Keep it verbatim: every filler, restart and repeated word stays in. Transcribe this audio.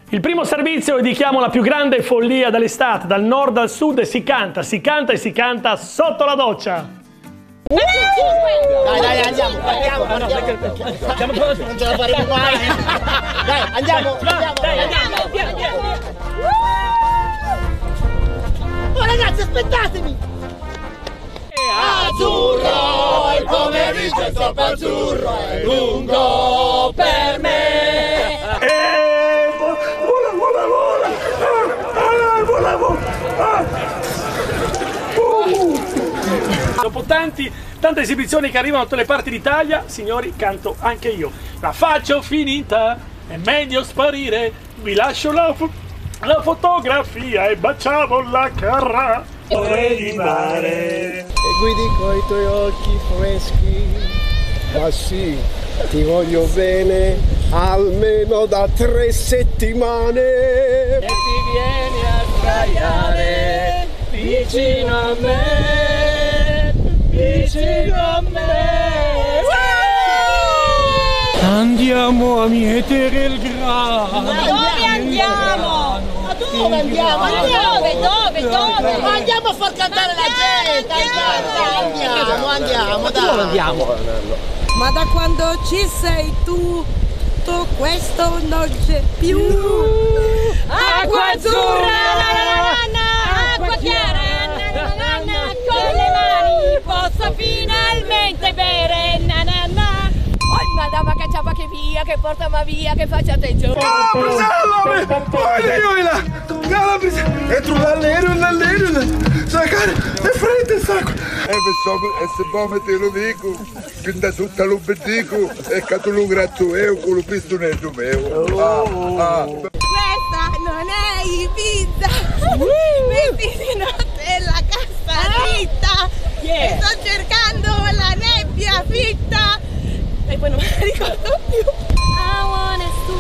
Il primo servizio dedichiamo la più grande follia dell'estate, dal nord al sud, e si canta, si canta e si canta sotto la doccia. Dai, dai, andiamo, andiamo, andiamo. Non ce la faremo mai. Dai, andiamo, andiamo, dai, andiamo, via, via. Oh ragazzi, aspettatemi. Azzurro, il pomeriggio è troppo azzurro, è lungo per me. Eh, vola, vola, vola. Ah, vola, vola. Ah. Dopo tanti, tante esibizioni che arrivano da tutte le parti d'Italia, signori, canto anche io. La faccio finita, è meglio sparire, vi lascio la, fo la fotografia e baciamo la carra. Vorrei mare. E guidi coi tuoi occhi freschi, ma sì, ti voglio bene almeno da tre settimane. E ti vieni a sdraiare vicino a me, vicino a me. Andiamo a mietere il grano. Ma dove andiamo? Ma dove andiamo? Dove, dove, dove? Ma andiamo a far cantare la gente! Andiamo, andiamo, dai! Dove andiamo? Ma da quando ci sei tu, tutto questo non c'è più. Acqua azzurra, na, na, na, acqua chiara, na, na, na, na, con le mani posso finalmente bere, na na na. Oh madama che ciapa che via, che porta ma via, che faccia attenzione. Oh, Priscilla, olha io là. Cala, Priscilla. Entro l'alero, l'alero. Sacare, è freddo il sacco. E se vuoi mettere lo dico, pinta tutta lo bendico e che tu lo gratto io con lo pistonetto mio. Ah, ah. Questa non è Ibiza. Vestiti no.